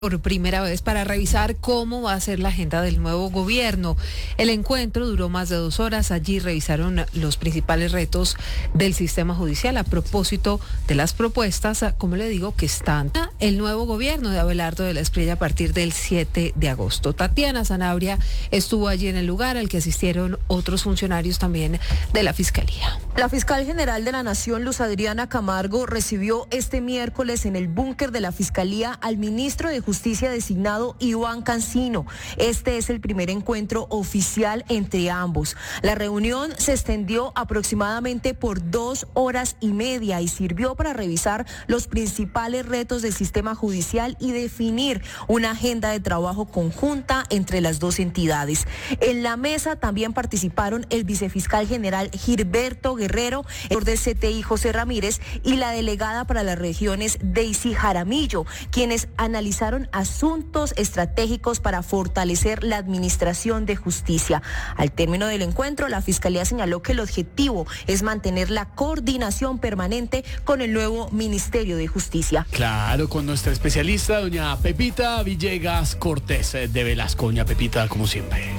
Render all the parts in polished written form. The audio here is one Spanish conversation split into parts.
por primera vez para revisar cómo va a ser la agenda del nuevo gobierno. El encuentro duró más de 2 horas. Allí revisaron los principales retos del sistema judicial a propósito de las propuestas, como le digo, que están el nuevo gobierno de Abelardo de la Espriella a partir del 7 de agosto. Tatiana Sanabria estuvo allí en el lugar al que asistieron otros funcionarios también de la Fiscalía. La fiscal general de la Nación, Luz Adriana Camargo, recibió este miércoles en el búnker de la Fiscalía al ministro de Justicia designado Iván Cancino. Este es el primer encuentro oficial entre ambos. La reunión se extendió aproximadamente por 2 horas y media y sirvió para revisar los principales retos del sistema judicial y definir una agenda de trabajo conjunta entre las dos entidades. En la mesa también participaron el vicefiscal general Gilberto Guerrero, el del CTI José Ramírez y la delegada para las regiones Daisy Jaramillo, quienes analizaron asuntos estratégicos para fortalecer la administración de justicia. Al término del encuentro, la Fiscalía señaló que el objetivo es mantener la coordinación permanente con el nuevo Ministerio de Justicia. Claro, con nuestra especialista, doña Pepita Villegas Cortés de Velasco. Doña Pepita, como siempre.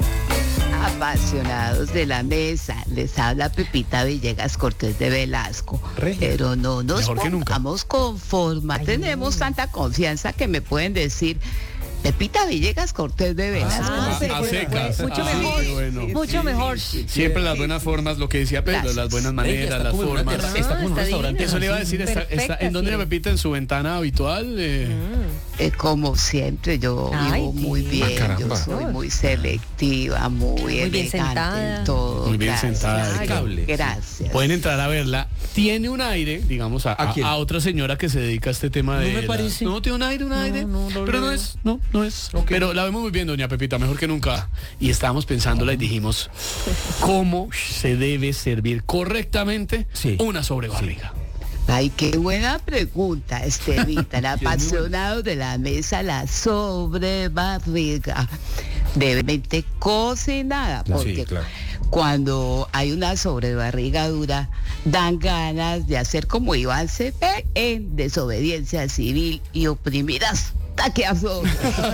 Apasionados de la mesa, les habla Pepita Villegas Cortés de Velasco. Pero no nos pongamos con forma. Tenemos tanta confianza que me pueden decir Pepita Villegas Cortés de Velasco. A secas. Mucho mejor. Bueno. Mucho mejor. Siempre las buenas formas, lo que decía Pedro, Gracias. las buenas maneras, las formas. Está como un restaurante. Eso le iba a decir, está ¿en dónde Pepita? ¿En su ventana habitual? Como siempre, yo vivo muy bien, yo soy muy selectiva, muy bien elegante sentada. en todo. Muy bien Gracias. sentada. Gracias. Pueden entrar a verla. Tiene un aire, digamos, a otra señora que se dedica a este tema de... No me parece. No, tiene un aire. Pero no es. Okay. Pero la vemos muy bien, doña Pepita, mejor que nunca. Y estábamos pensándola y dijimos, ¿cómo se debe servir correctamente una sobrebarriga? Ay, qué buena pregunta, Estevita. El apasionado de la mesa, la sobrebarriga. Debente cocinada, porque cuando hay una sobrebarriga dura, dan ganas de hacer como Iván Cepeda en Desobediencia Civil y oprimir hasta que afloje.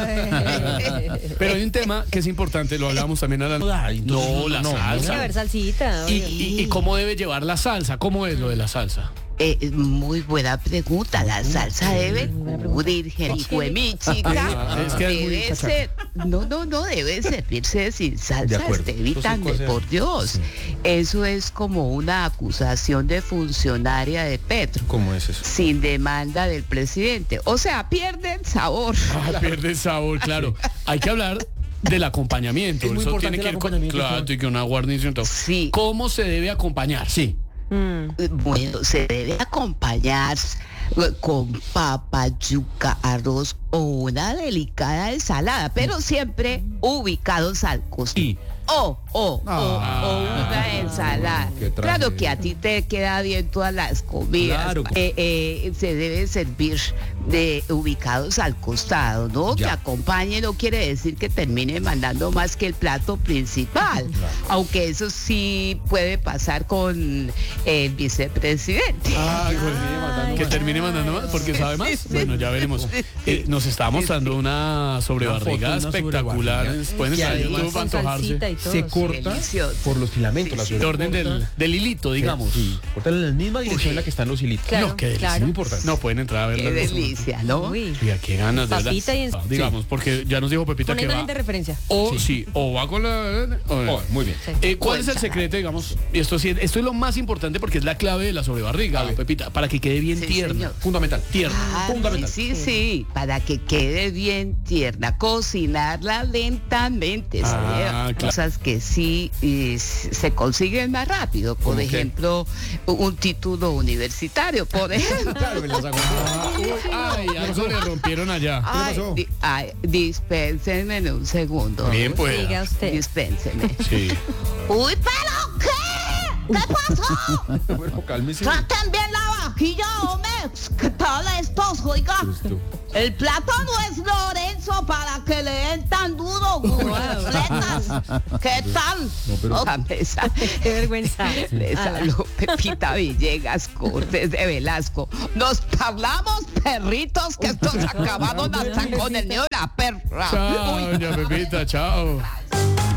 Pero hay un tema que es importante, lo hablábamos también a la... la salsa. Tiene que haber salsita. ¿Y cómo debe llevar la salsa? ¿Cómo es lo de la salsa? Muy buena pregunta. La salsa debe cubrir jericuemichica. Debe ser, no debe servirse sin salsa, Estevitando, por Dios. Sí. Eso es como una acusación de funcionaria de Petro. ¿Cómo es eso? Sin demanda del presidente. O sea, pierde el sabor. Pierde el sabor, claro. Hay que hablar del acompañamiento. Eso tiene que ir con y que una guarnición. Sí. ¿Cómo se debe acompañar? Sí. Bueno, se debe acompañar con papa, yuca, arroz o una delicada ensalada, pero siempre ubicados al costado. O una ensalada. Claro que a ti te queda bien todas las comidas. Claro. Se debe servir ubicados al costado, ¿no? Que acompañe no quiere decir que termine mandando más que el plato principal. Aunque eso sí puede pasar con el vicepresidente. Que termine mandando más, porque sabe más. Bueno, ya veremos. Nos está mostrando una sobrebarriga espectacular. Pueden estar en YouTube para antojarse. Se corta por los filamentos. El orden del hilito, digamos. Sí, corta en la misma dirección en la que están los hilitos. Claro, no, qué delicia. claro. Muy importante. No, pueden entrar a verla. Qué delicia, ¿no? Mira, qué ganas de verdad. Digamos, porque ya nos dijo Pepita que va. De referencia. O va con la... muy bien. ¿Cuál es el secreto, digamos? Esto es lo más importante porque es la clave de la sobrebarriga, Pepita, para que quede bien tierna. Señor. Fundamental. Tierna. Fundamental. Sí, para que quede bien tierna. Cocinarla lentamente. Cosas que sí se consiguen más rápido. Por ejemplo, un título universitario, por ejemplo. Algo le rompieron allá. ¿Qué pasó? Dispénsenme en un segundo. Bien, pues. Diga usted. Dispénsenme. Sí. Uy, pero ¿qué? ¿Qué pasó? Bueno, cálmese. Traten bien la vajilla, hombre. ¿Qué tal estos, oiga? El plato no es Lorenzo para que le den tan duro. Letras ¿Qué tal? Qué vergüenza. Les habló Pepita Villegas Cortés de Velasco. Nos hablamos, perritos, que esto se acabaron hasta con el nido de la perra. Chao, doña Pepita, chao.